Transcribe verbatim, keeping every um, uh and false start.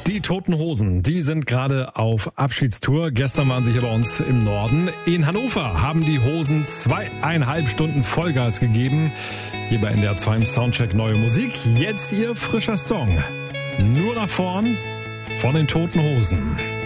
Die Toten Hosen, die sind gerade auf Abschiedstour. Gestern waren sie hier bei uns im Norden. In Hannover haben die Hosen zweieinhalb Stunden Vollgas gegeben. Hier bei N D R zwei im Soundcheck neue Musik. Jetzt ihr frischer Song. Nur nach vorn von den Toten Hosen.